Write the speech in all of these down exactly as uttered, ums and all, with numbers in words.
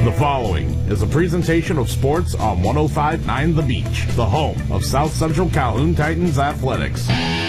The following is a presentation of sports on one oh five point nine The Beach, the home of South Central Calhoun Titans athletics.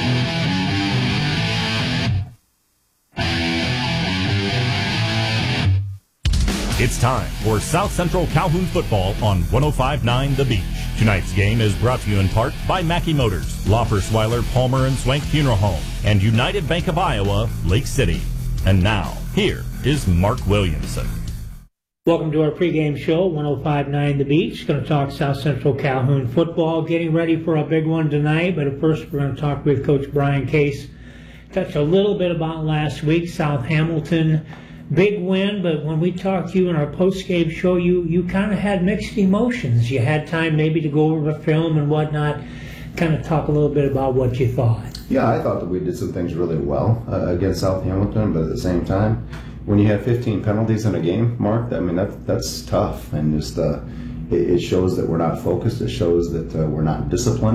It's time for South Central Calhoun football on one oh five point nine The Beach. Tonight's game is brought to you in part by Mackey Motors, Loffersweiler, Palmer and Swank Funeral Home, and United Bank of Iowa, Lake City. And now, here is Mark Williamson. Welcome to our pregame show, one oh five point nine The Beach. Going to talk South Central Calhoun football, getting ready for a big one tonight. But first, we're going to talk with Coach Brian Case. Touch a little bit about last week, South Hamilton. Big win, but when we talked to you in our post-game show, you, you kind of had mixed emotions. You had time maybe to go over the film and whatnot. Kind of talk a little bit about what you thought. Yeah, I thought that we did some things really well uh, against South Hamilton, but at the same time, when you have fifteen penalties in a game, Mark, I mean, that, that's tough. And just uh, it, it shows that we're not focused. It shows that uh, we're not disciplined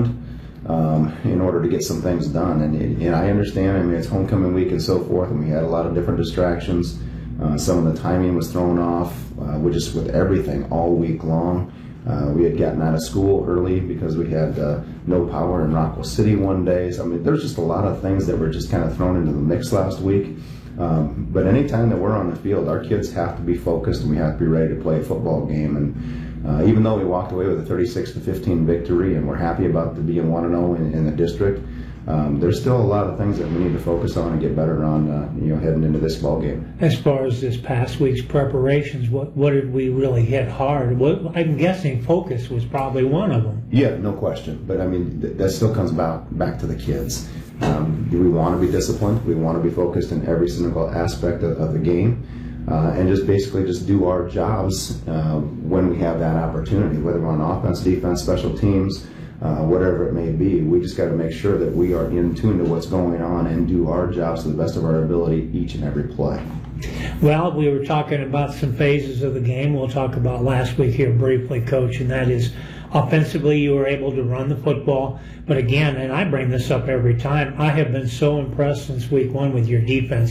um, in order to get some things done. And, and I understand, I mean, it's homecoming week and so forth, and we had a lot of different distractions. Uh, some of the timing was thrown off, uh, with just with everything all week long. Uh, we had gotten out of school early because we had uh, no power in Rockwell City one day. So, I mean, there's just a lot of things that were just kind of thrown into the mix last week. Um, but anytime that we're on the field, our kids have to be focused and we have to be ready to play a football game. And uh, even though we walked away with a thirty-six to fifteen victory and we're happy about the being one and oh in, in the district, Um, there's still a lot of things that we need to focus on and get better on, uh, you know, heading into this ball game. As far as this past week's preparations, what what did we really hit hard? What, I'm guessing focus was probably one of them. Yeah, no question. But I mean, th- that still comes back back to the kids. Um, we want to be disciplined. We want to be focused in every single aspect of, of the game, uh, and just basically just do our jobs uh, when we have that opportunity, whether we're on offense, defense, special teams. Uh, whatever it may be, we just got to make sure that we are in tune to what's going on and do our jobs to the best of our ability each and every play. Well, we were talking about some phases of the game. We'll talk about last week here briefly, Coach, and that is offensively you were able to run the football. But again, and I bring this up every time, I have been so impressed since week one with your defense.